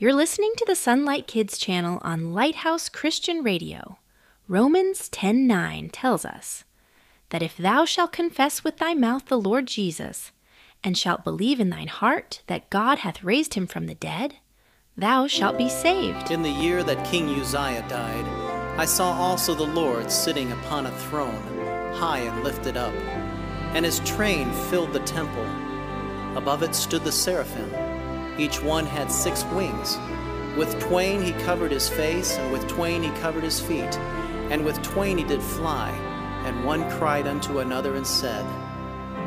You're listening to the Sunlight Kids channel on Lighthouse Christian Radio. Romans 10:9 tells us that if thou shalt confess with thy mouth the Lord Jesus, and shalt believe in thine heart that God hath raised him from the dead, thou shalt be saved. In the year that King Uzziah died, I saw also the Lord sitting upon a throne, high and lifted up, and his train filled the temple. Above it stood the seraphim. Each one had 6 wings. With twain he covered his face, and with twain he covered his feet, and with twain he did fly. And one cried unto another and said,